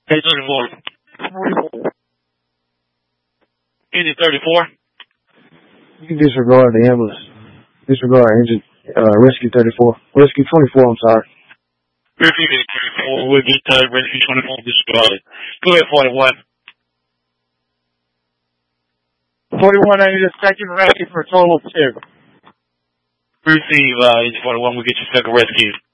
Hey, 34. 44. Engine 34. You can disregard the ambulance. Disregard engine, rescue 34. Rescue 24, I'm sorry. Rescue 34. We'll get rescue 24 disregarded. Go ahead, 41. 41, I need a second rescue for a total of 2. Receive, engine 41, we'll get your second rescue.